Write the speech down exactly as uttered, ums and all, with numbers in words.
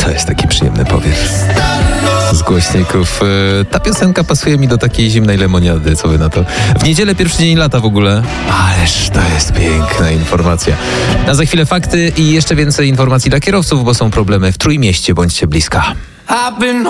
To jest taki przyjemny powiew z głośników. Ta piosenka pasuje mi do takiej zimnej lemoniady, co wy na to? W niedzielę pierwszy dzień lata w ogóle. Ależ to jest piękna informacja. A za chwilę fakty i jeszcze więcej informacji dla kierowców, bo są problemy w Trójmieście. Bądźcie bliska.